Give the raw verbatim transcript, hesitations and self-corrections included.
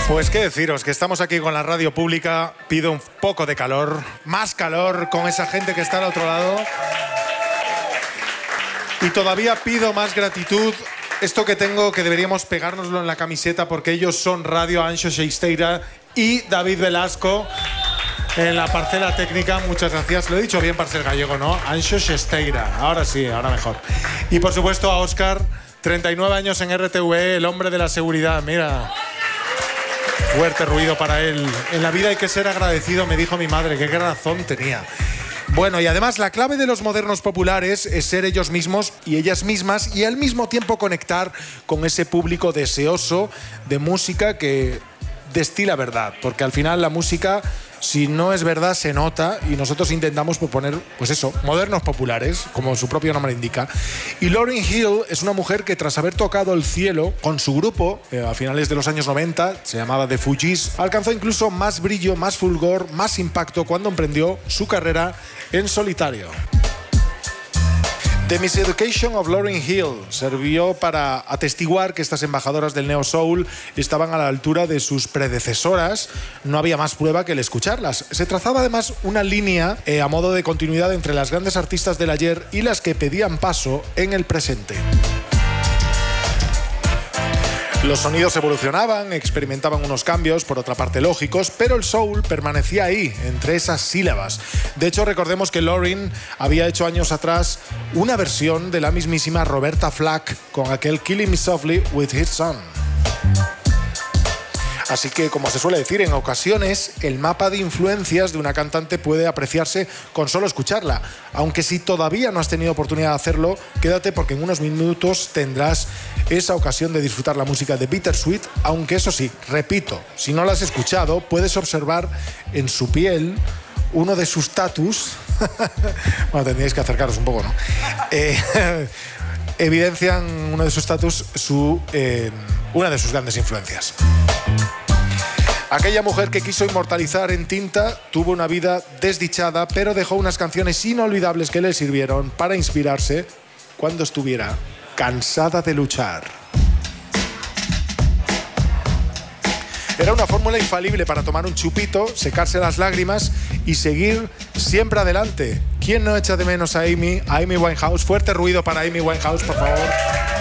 Pues qué deciros, que estamos aquí con la radio pública, pido un poco de calor, más calor con esa gente que está al otro lado. Y todavía pido más gratitud. Esto que tengo, que deberíamos pegárnoslo en la camiseta, porque ellos son Radio Anxo Xesteira y David Velasco en la parcela técnica. Muchas gracias. Lo he dicho bien para ser gallego, ¿no? Anxo Xesteira. Ahora sí, ahora mejor. Y por supuesto a Óscar, treinta y nueve años en R T V E, el hombre de la seguridad. Mira, fuerte ruido para él. En la vida hay que ser agradecido, me dijo mi madre. Qué razón tenía. Bueno, y además la clave de los modernos populares es ser ellos mismos y ellas mismas y al mismo tiempo conectar con ese público deseoso de música que destila verdad. Porque al final la música, si no es verdad, se nota, y nosotros intentamos proponer, pues eso, modernos populares, como su propio nombre indica. Y Lauryn Hill es una mujer que tras haber tocado el cielo con su grupo, eh, a finales de los años noventa, se llamaba The Fugees, alcanzó incluso más brillo, más fulgor, más impacto cuando emprendió su carrera en solitario. The Miseducation of Lauryn Hill sirvió para atestiguar que estas embajadoras del Neo Soul estaban a la altura de sus predecesoras. No había más prueba que el escucharlas. Se trazaba además una línea eh, a modo de continuidad entre las grandes artistas del ayer y las que pedían paso en el presente. Los sonidos evolucionaban, experimentaban unos cambios, por otra parte lógicos, pero el soul permanecía ahí, entre esas sílabas. De hecho, recordemos que Lauryn había hecho años atrás una versión de la mismísima Roberta Flack con aquel Killing Me Softly with His Son. Así que, como se suele decir, en ocasiones el mapa de influencias de una cantante puede apreciarse con solo escucharla. Aunque si todavía no has tenido oportunidad de hacerlo, quédate porque en unos minutos tendrás esa ocasión de disfrutar la música de Bittersweet. Aunque eso sí, repito, si no la has escuchado, puedes observar en su piel uno de sus tatus. Bueno, tendríais que acercaros un poco, ¿no? Eh, evidencian uno de sus tatus su, eh, una de sus grandes influencias. Aquella mujer que quiso inmortalizar en tinta tuvo una vida desdichada, pero dejó unas canciones inolvidables que le sirvieron para inspirarse cuando estuviera cansada de luchar. Era una fórmula infalible para tomar un chupito, secarse las lágrimas y seguir siempre adelante. ¿Quién no echa de menos a Amy, a Amy Winehouse? Fuerte ruido para Amy Winehouse, por favor.